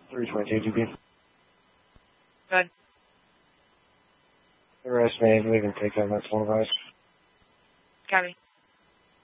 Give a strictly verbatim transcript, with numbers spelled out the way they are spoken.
three twenty-two G B. Good. The rest may leave and take on that one of us. Copy.